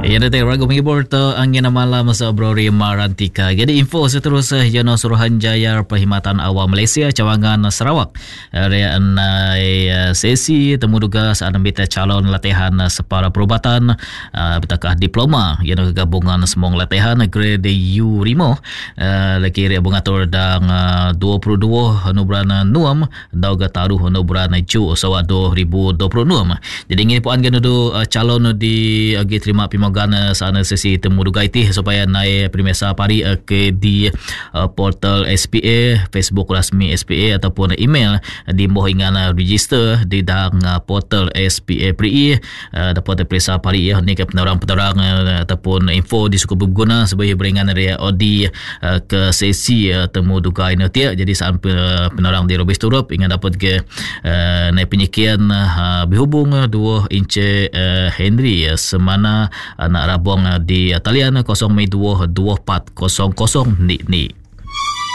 Ya, nanti ragu menghibur tu angin malam seobrori Marantika. Jadi info seterusnya Jana Suruhanjaya Perkhidmatan Awam Malaysia Cawangan Sarawak. Rian sesi temu tugas anambita calon latihan separa perubatan betakah diploma yang gabungan semua latihan grade U5 lagi ria mengatur dang 22 nubulan nuam dauga taruh nubulan Ju sawa 2026. Jadi ingin puan ganudu calon di agi terima pimagana sana sesi temu duga iti supaya naik primesa pari ke di portal SPA, Facebook rasmi SPA ataupun email di mohingan register di dang portal SPA PRI dapat perisa pari ni ke penerang-penerang ataupun info di suku berguna sebagai beringan dari Odi ke sesi temu duga ini tiap. Jadi saat penerang di Robis Turup ingin dapat ke naik penyikian berhubung 2 inci Henry semana anak rabong di talian 022400 ni.